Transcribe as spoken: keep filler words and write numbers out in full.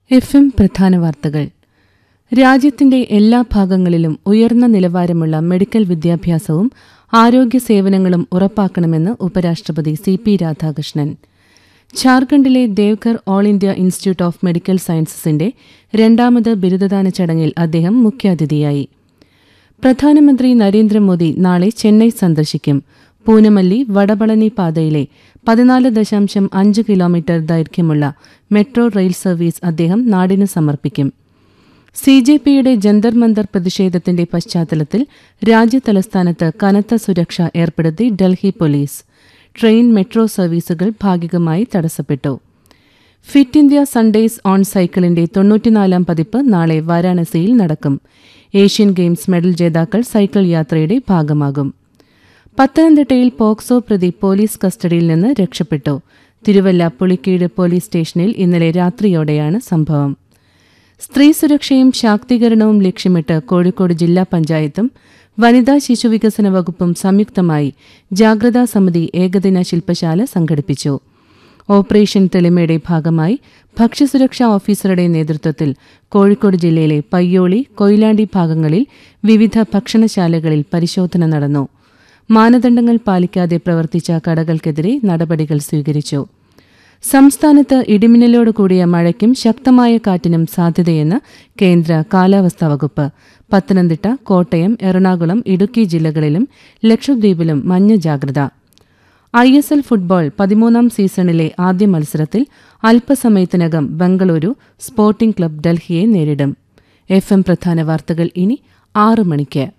F M പ്രധാന വാർത്തകൾ. രാജ്യത്തിന്റെ എല്ലാ ഭാഗങ്ങളിലും ഉയർന്ന നിലവാരമുള്ള മെഡിക്കൽ വിദ്യാഭ്യാസവും ആരോഗ്യ സേവനങ്ങളും ഉറപ്പാക്കണമെന്ന് ഉപരാഷ്ട്രപതി സി പി രാധാകൃഷ്ണൻ. ഝാർഖണ്ഡിലെ ദേവ്ഘർ all India institute of medical സയൻസസിന്റെ രണ്ടാമത് ബിരുദദാന ചടങ്ങിൽ അദ്ദേഹം മുഖ്യാതിഥിയായി. പ്രധാനമന്ത്രി നരേന്ദ്രമോദി നാളെ ചെന്നൈ സന്ദർശിക്കും. പൂനമല്ലി വടപളനി പാതയിലെ പതിനാല് ദശാംശം അഞ്ച് കിലോമീറ്റർ ദൈർഘ്യമുള്ള മെട്രോ റെയിൽ സർവീസ് അദ്ദേഹം നാടിന് സമർപ്പിക്കും. സി ജെ പിയുടെ ജന്തർ മന്ദർ പ്രതിഷേധത്തിന്റെ പശ്ചാത്തലത്തിൽ രാജ്യതലസ്ഥാനത്ത് കനത്ത സുരക്ഷ ഏർപ്പെടുത്തി ഡൽഹി പോലീസ്. ട്രെയിൻ മെട്രോ സർവീസുകൾ ഭാഗികമായി തടസ്സപ്പെട്ടു. ഫിറ്റ് ഇന്ത്യ സൺഡേസ് ഓൺ സൈക്കിളിന്റെ തൊണ്ണൂറ്റിനാലാം പതിപ്പ് നാളെ വാരാണസിയിൽ നടക്കും. ഏഷ്യൻ ഗെയിംസ് മെഡൽ ജേതാക്കൾ സൈക്കിൾ യാത്രയുടെ ഭാഗമാകും. പത്തനംതിട്ടയിൽ പോക്സോ പ്രതി പോലീസ് കസ്റ്റഡിയിൽ നിന്ന് രക്ഷപ്പെട്ടു. തിരുവല്ല പുളിക്കീട് പോലീസ് സ്റ്റേഷനിൽ ഇന്നലെ രാത്രിയോടെയാണ് സംഭവം. സ്ത്രീ സുരക്ഷയും ശാക്തീകരണവും ലക്ഷ്യമിട്ട് കോഴിക്കോട് ജില്ലാ പഞ്ചായത്തും വനിതാ ശിശുവികസന വകുപ്പും സംയുക്തമായി ജാഗ്രതാ സമിതി ഏകദിന ശില്പശാല സംഘടിപ്പിച്ചു. ഓപ്പറേഷൻ തെളിമയുടെ ഭാഗമായി ഭക്ഷ്യസുരക്ഷാ ഓഫീസറുടെ നേതൃത്വത്തിൽ കോഴിക്കോട് ജില്ലയിലെ പയ്യോളി, കൊയിലാണ്ടി ഭാഗങ്ങളിൽ വിവിധ ഭക്ഷണശാലകളിൽ പരിശോധന നടന്നു. മാനദണ്ഡങ്ങൾ പാലിക്കാതെ പ്രവർത്തിച്ച കടകൾക്കെതിരെ നടപടികൾ സ്വീകരിച്ചു. സംസ്ഥാനത്ത് ഇടിമിന്നലോട് കൂടിയ മഴയ്ക്കും ശക്തമായ കാറ്റിനും സാധ്യതയെന്ന് കേന്ദ്ര കാലാവസ്ഥാ വകുപ്പ്. പത്തനംതിട്ട, കോട്ടയം, എറണാകുളം, ഇടുക്കി ജില്ലകളിലും ലക്ഷദ്വീപിലും മഞ്ഞ ജാഗ്രത. ഐ എസ് എൽ ഫുട്ബോൾ പതിമൂന്നാം സീസണിലെ ആദ്യ മത്സരത്തിൽ അല്പസമയത്തിനകം ബംഗളൂരു സ്പോർട്ടിംഗ് ക്ലബ് ഡൽഹിയെ നേരിടും. എഫ് എം പ്രധാന വാർത്തകൾ ഇനി ആറ് മണിക്ക്.